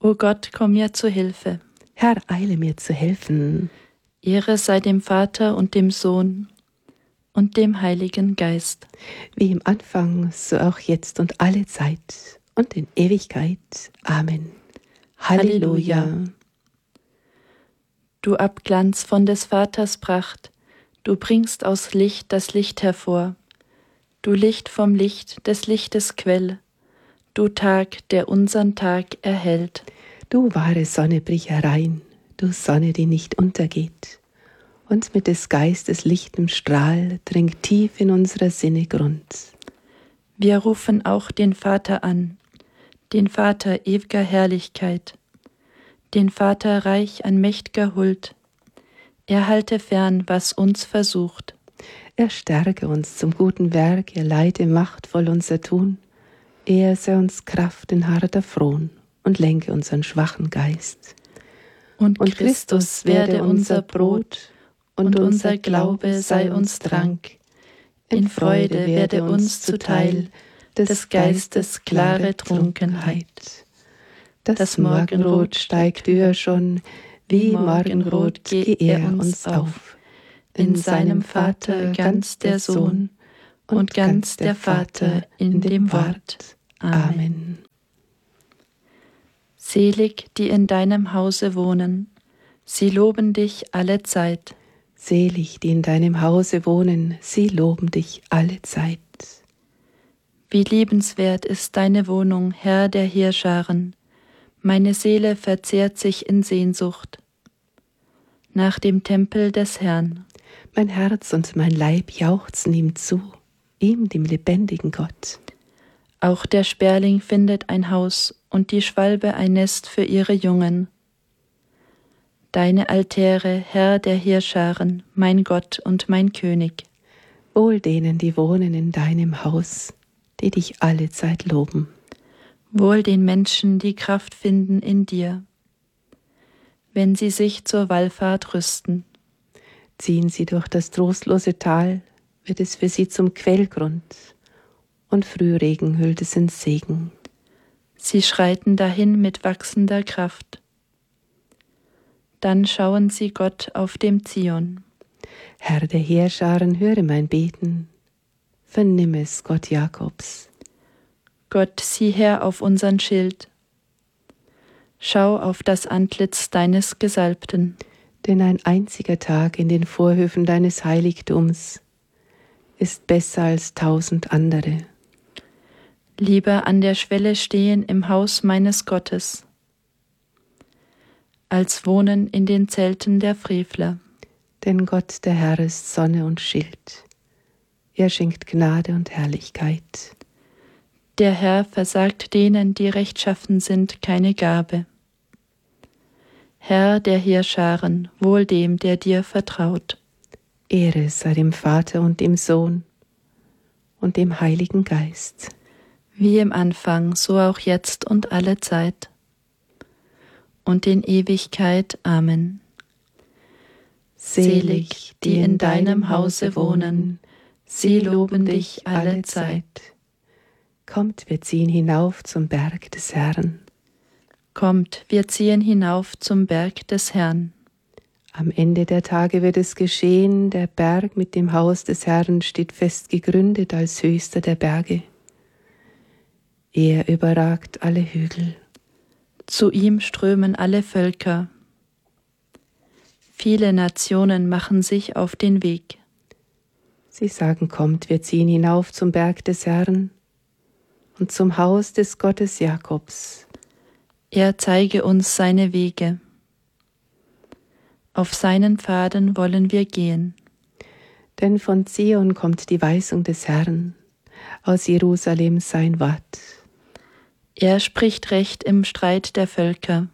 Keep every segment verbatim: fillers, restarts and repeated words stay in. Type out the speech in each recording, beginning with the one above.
O Gott, komm mir zu Hilfe. Herr, eile mir zu helfen. Ehre sei dem Vater und dem Sohn und dem Heiligen Geist. Wie im Anfang, so auch jetzt und alle Zeit und in Ewigkeit. Amen. Halleluja. Halleluja. Du Abglanz von des Vaters Pracht, du bringst aus Licht das Licht hervor. Du Licht vom Licht, des Lichtes Quell, du Tag, der unsern Tag erhellt. Du wahre Sonne, brich herein, du Sonne, die nicht untergeht. Und mit des Geistes lichtem Strahl dringt tief in unserer Sinne Grund. Wir rufen auch den Vater an, den Vater ew'ger Herrlichkeit, den Vater reich an mächt'ger Huld. Er halte fern, was uns versucht. Er stärke uns zum guten Werk, er leite machtvoll unser Tun. Er sei uns Kraft in harter Frohn und lenke unseren schwachen Geist. Und, und Christus werde unser Brot, und unser Glaube sei uns Trank. In Freude werde uns zuteil des Geistes klare Trunkenheit. Das Morgenrot steigt höher schon, wie Morgenrot gehe er uns auf. In seinem Vater ganz der Sohn und ganz der Vater in dem Wort. Amen. Selig, die in deinem Hause wohnen, sie loben dich alle Zeit. Selig, die in deinem Hause wohnen, sie loben dich alle Zeit. Wie liebenswert ist deine Wohnung, Herr der Heerscharen. Meine Seele verzehrt sich in Sehnsucht nach dem Tempel des Herrn. Mein Herz und mein Leib jauchzen ihm zu, ihm, dem lebendigen Gott. Auch der Sperling findet ein Haus und die Schwalbe ein Nest für ihre Jungen. Deine Altäre, Herr der Heerscharen, mein Gott und mein König. Wohl denen, die wohnen in deinem Haus, die dich alle Zeit loben. Wohl den Menschen, die Kraft finden in dir, wenn sie sich zur Wallfahrt rüsten. Ziehen sie durch das trostlose Tal, wird es für sie zum Quellgrund, und Frühregen hüllt es in Segen. Sie schreiten dahin mit wachsender Kraft. Dann schauen sie Gott auf dem Zion. Herr der Heerscharen, höre mein Beten, vernimm es, Gott Jakobs. Gott, sieh her auf unseren Schild. Schau auf das Antlitz deines Gesalbten. Denn ein einziger Tag in den Vorhöfen deines Heiligtums ist besser als tausend andere. Lieber an der Schwelle stehen im Haus meines Gottes, als wohnen in den Zelten der Frevler. Denn Gott, der Herr, ist Sonne und Schild. Er schenkt Gnade und Herrlichkeit. Der Herr versagt denen, die rechtschaffen sind, keine Gabe. Herr der Heerscharen, wohl dem, der dir vertraut. Ehre sei dem Vater und dem Sohn und dem Heiligen Geist. Wie im Anfang, so auch jetzt und alle Zeit. Und in Ewigkeit. Amen. Selig, die in deinem Hause wohnen, sie loben dich alle Zeit. Kommt, wir ziehen hinauf zum Berg des Herrn. Kommt, wir ziehen hinauf zum Berg des Herrn. Am Ende der Tage wird es geschehen, der Berg mit dem Haus des Herrn steht fest gegründet als höchster der Berge. Er überragt alle Hügel. Zu ihm strömen alle Völker. Viele Nationen machen sich auf den Weg. Sie sagen, kommt, wir ziehen hinauf zum Berg des Herrn und zum Haus des Gottes Jakobs. Er zeige uns seine Wege. Auf seinen Pfaden wollen wir gehen. Denn von Zion kommt die Weisung des Herrn, aus Jerusalem sein Wort. Er spricht Recht im Streit der Völker.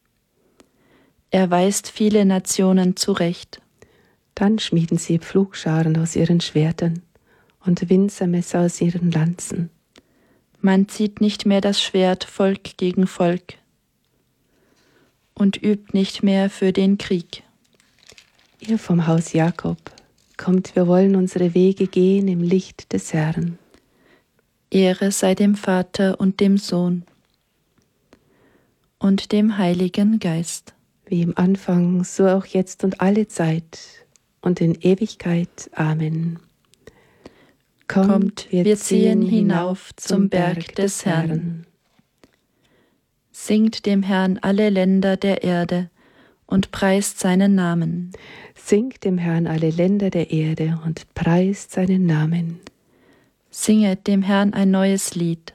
Er weist viele Nationen zurecht. Dann schmieden sie Pflugscharen aus ihren Schwertern und Winzermesser aus ihren Lanzen. Man zieht nicht mehr das Schwert Volk gegen Volk und übt nicht mehr für den Krieg. Ihr vom Haus Jakob, kommt, wir wollen unsere Wege gehen im Licht des Herrn. Ehre sei dem Vater und dem Sohn und dem Heiligen Geist. Wie im Anfang, so auch jetzt und alle Zeit und in Ewigkeit. Amen. Kommt, Kommt wir, wir ziehen hinauf zum Berg des Herrn. Singt dem Herrn alle Länder der Erde und preist seinen Namen. Singt dem Herrn alle Länder der Erde und preist seinen Namen. Singet dem Herrn ein neues Lied.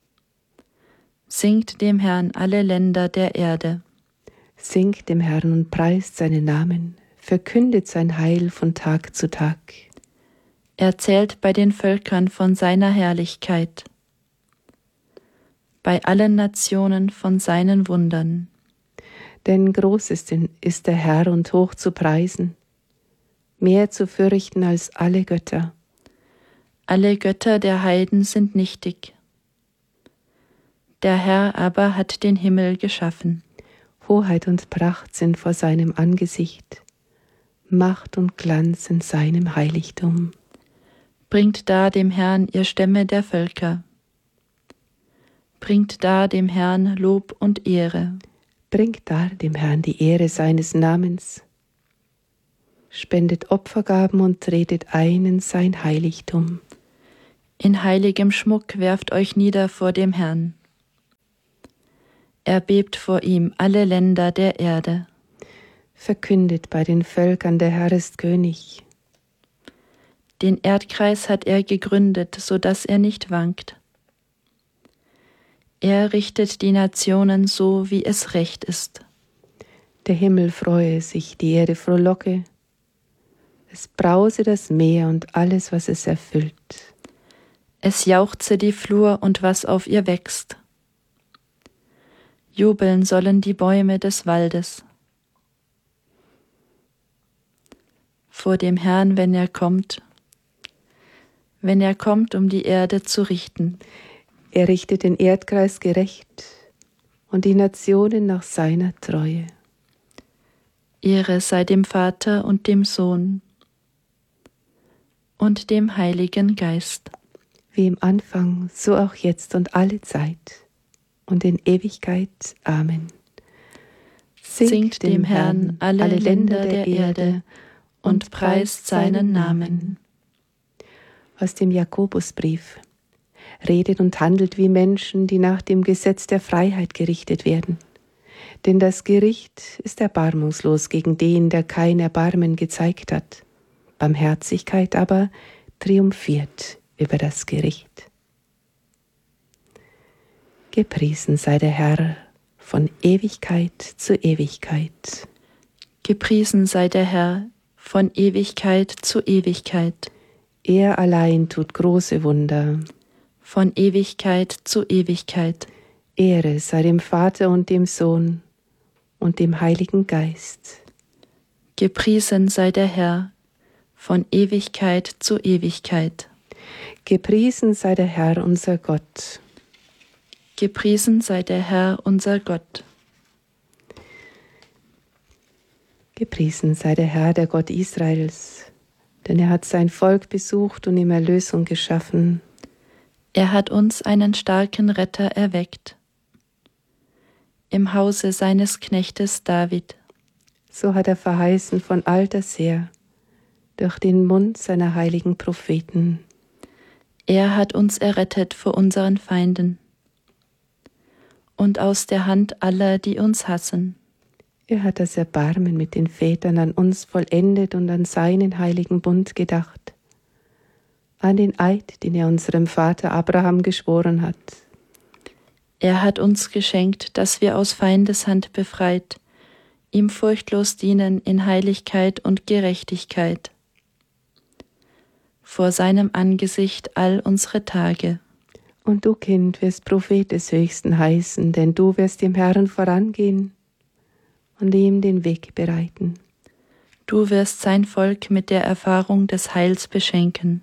Singt dem Herrn alle Länder der Erde. Singt dem Herrn und preist seinen Namen. Verkündet sein Heil von Tag zu Tag. Erzählt bei den Völkern von seiner Herrlichkeit. Bei allen Nationen von seinen Wundern. Denn groß ist, ist der Herr und hoch zu preisen, mehr zu fürchten als alle Götter. Alle Götter der Heiden sind nichtig. Der Herr aber hat den Himmel geschaffen. Hoheit und Pracht sind vor seinem Angesicht, Macht und Glanz in seinem Heiligtum. Bringt da dem Herrn ihr Stämme der Völker. Bringt da dem Herrn Lob und Ehre. Bringt da dem Herrn die Ehre seines Namens. Spendet Opfergaben und tretet ein in sein Heiligtum. In heiligem Schmuck werft euch nieder vor dem Herrn. Erbebt vor ihm alle Länder der Erde. Verkündet bei den Völkern, der Herr ist König. Den Erdkreis hat er gegründet, so dass er nicht wankt. Er richtet die Nationen so, wie es recht ist. Der Himmel freue sich, die Erde frohlocke. Es brause das Meer und alles, was es erfüllt. Es jauchze die Flur und was auf ihr wächst. Jubeln sollen die Bäume des Waldes. Vor dem Herrn, wenn er kommt, wenn er kommt, um die Erde zu richten. Er richtet den Erdkreis gerecht und die Nationen nach seiner Treue. Ehre sei dem Vater und dem Sohn und dem Heiligen Geist. Wie im Anfang, so auch jetzt und alle Zeit und in Ewigkeit. Amen. Singt, Singt dem Herrn alle, alle Länder der Erde und preist seinen Namen. Aus dem Jakobusbrief. Redet und handelt wie Menschen, die nach dem Gesetz der Freiheit gerichtet werden. Denn das Gericht ist erbarmungslos gegen den, der kein Erbarmen gezeigt hat. Barmherzigkeit aber triumphiert über das Gericht. Gepriesen sei der Herr von Ewigkeit zu Ewigkeit. Gepriesen sei der Herr von Ewigkeit zu Ewigkeit. Er allein tut große Wunder. Von Ewigkeit zu Ewigkeit. Ehre sei dem Vater und dem Sohn und dem Heiligen Geist. Gepriesen sei der Herr von Ewigkeit zu Ewigkeit. Gepriesen sei der Herr unser Gott. Gepriesen sei der Herr unser Gott. Gepriesen sei der Herr, der Gott Israels, denn er hat sein Volk besucht und ihm Erlösung geschaffen. Er hat uns einen starken Retter erweckt, im Hause seines Knechtes David. So hat er verheißen von alters her, durch den Mund seiner heiligen Propheten. Er hat uns errettet vor unseren Feinden und aus der Hand aller, die uns hassen. Er hat das Erbarmen mit den Vätern an uns vollendet und an seinen heiligen Bund gedacht, an den Eid, den er unserem Vater Abraham geschworen hat. Er hat uns geschenkt, dass wir aus Feindeshand befreit, ihm furchtlos dienen in Heiligkeit und Gerechtigkeit, vor seinem Angesicht all unsere Tage. Und du, Kind, wirst Prophet des Höchsten heißen, denn du wirst dem Herrn vorangehen und ihm den Weg bereiten. Du wirst sein Volk mit der Erfahrung des Heils beschenken,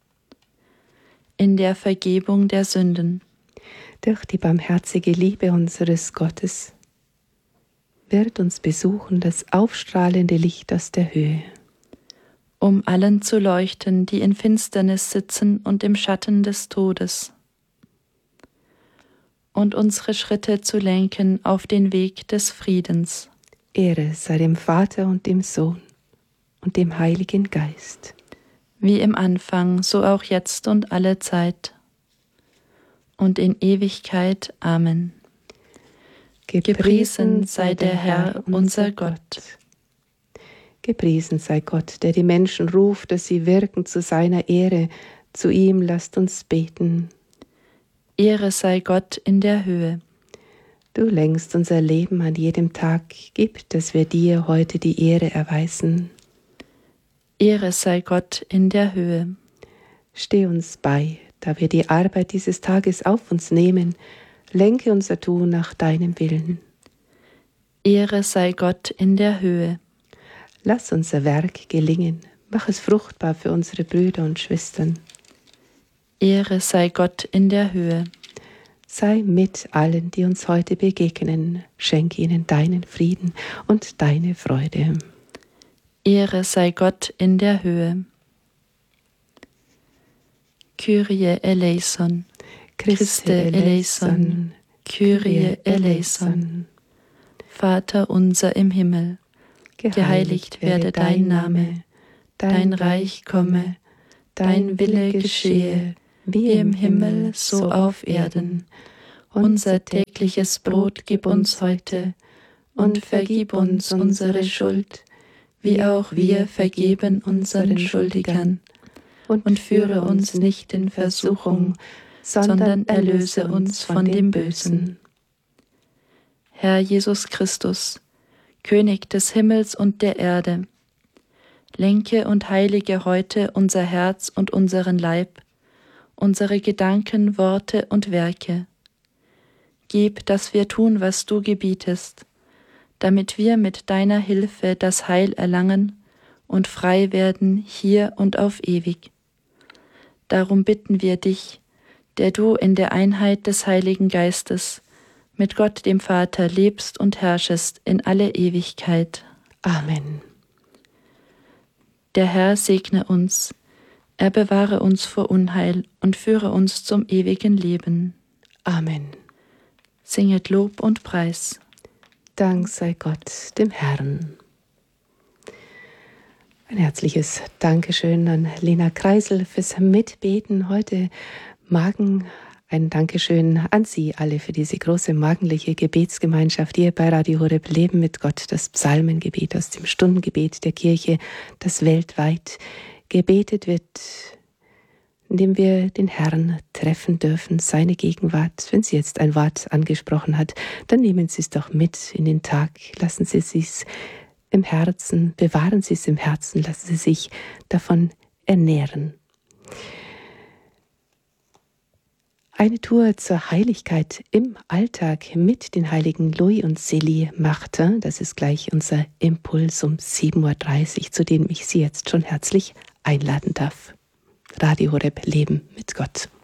in der Vergebung der Sünden. Durch die barmherzige Liebe unseres Gottes wird uns besuchen das aufstrahlende Licht aus der Höhe. Um allen zu leuchten, die in Finsternis sitzen und im Schatten des Todes, und unsere Schritte zu lenken auf den Weg des Friedens. Ehre sei dem Vater und dem Sohn und dem Heiligen Geist. Wie im Anfang, so auch jetzt und alle Zeit. Und in Ewigkeit. Amen. Gepriesen sei der Herr, unser Gott. Gepriesen sei Gott, der die Menschen ruft, dass sie wirken zu seiner Ehre. Zu ihm lasst uns beten. Ehre sei Gott in der Höhe. Du lenkst unser Leben an jedem Tag. Gib, dass wir dir heute die Ehre erweisen. Ehre sei Gott in der Höhe. Steh uns bei, da wir die Arbeit dieses Tages auf uns nehmen. Lenke unser Tun nach deinem Willen. Ehre sei Gott in der Höhe. Lass unser Werk gelingen. Mach es fruchtbar für unsere Brüder und Schwestern. Ehre sei Gott in der Höhe. Sei mit allen, die uns heute begegnen. Schenke ihnen deinen Frieden und deine Freude. Ehre sei Gott in der Höhe. Kyrie eleison, Christe eleison, Kyrie eleison. Vater unser im Himmel, geheiligt werde dein Name, dein Reich komme, dein Wille geschehe, wie im Himmel, so auf Erden. Unser tägliches Brot gib uns heute und vergib uns unsere Schuld, wie auch wir vergeben unseren Schuldigern. Und führe uns nicht in Versuchung, sondern erlöse uns von dem Bösen. Herr Jesus Christus, König des Himmels und der Erde, lenke und heilige heute unser Herz und unseren Leib, unsere Gedanken, Worte und Werke. Gib, dass wir tun, was du gebietest, damit wir mit deiner Hilfe das Heil erlangen und frei werden hier und auf ewig. Darum bitten wir dich, der du in der Einheit des Heiligen Geistes mit Gott dem Vater lebst und herrschest in alle Ewigkeit. Amen. Der Herr segne uns, er bewahre uns vor Unheil und führe uns zum ewigen Leben. Amen. Singet Lob und Preis. Dank sei Gott, dem Herrn. Ein herzliches Dankeschön an Lena Kreisel fürs Mitbeten heute Morgen. Ein Dankeschön an Sie alle für diese große morgendliche Gebetsgemeinschaft hier bei Radio Horeb Leben mit Gott, das Psalmengebet aus dem Stundengebet der Kirche, das weltweit gebetet wird, indem wir den Herrn treffen dürfen, seine Gegenwart. Wenn Sie jetzt ein Wort angesprochen hat, dann nehmen Sie es doch mit in den Tag. Lassen Sie es im Herzen, bewahren Sie es im Herzen, lassen Sie sich davon ernähren. Eine Tour zur Heiligkeit im Alltag mit den Heiligen Louis und Célie Martin. Das ist gleich unser Impuls um sieben Uhr dreißig, zu dem ich Sie jetzt schon herzlich einladen darf. Radio Horeb Leben mit Gott.